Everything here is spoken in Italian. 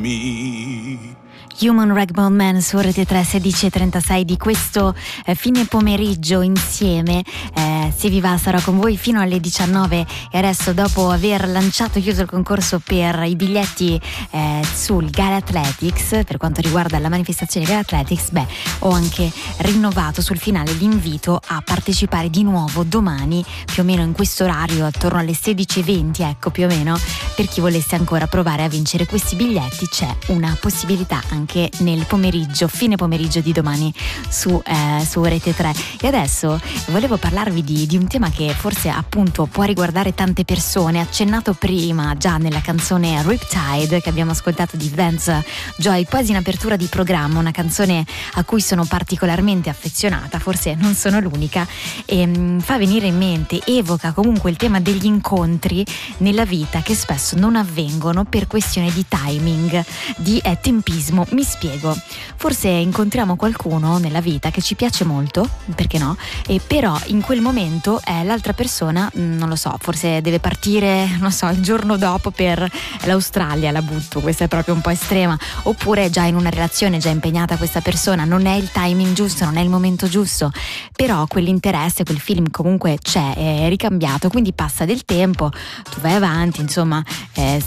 me. Human Ragdoll Man su Rete 3, 16:36 di questo fine pomeriggio insieme. Se vi va sarò con voi fino alle 19 e adesso, dopo aver chiuso il concorso per i biglietti sul Gara Athletics, per quanto riguarda la manifestazione Gara Athletics, ho anche rinnovato sul finale l'invito a partecipare di nuovo domani, più o meno in questo orario, attorno alle 16:20, ecco, più o meno, per chi volesse ancora provare a vincere questi biglietti. C'è una possibilità anche nel pomeriggio, fine pomeriggio di domani su Rete 3. E adesso volevo parlarvi di un tema che forse appunto può riguardare tante persone, accennato prima già nella canzone Riptide che abbiamo ascoltato di Vance Joy, quasi in apertura di programma, una canzone a cui sono particolarmente affezionata, forse non sono l'unica, e fa venire in mente, evoca comunque il tema degli incontri nella vita che spesso non avvengono per questione di timing, di tempismo. Mi spiego, forse incontriamo qualcuno nella vita che ci piace molto, perché no? E però in quel momento l'altra persona, non lo so, forse deve partire, non so, il giorno dopo per l'Australia, la butto, questa è proprio un po' estrema, oppure è già in una relazione, già impegnata questa persona, non è il timing giusto, non è il momento giusto, però quell'interesse, quel film comunque c'è, è ricambiato, quindi passa del tempo, tu vai avanti, insomma,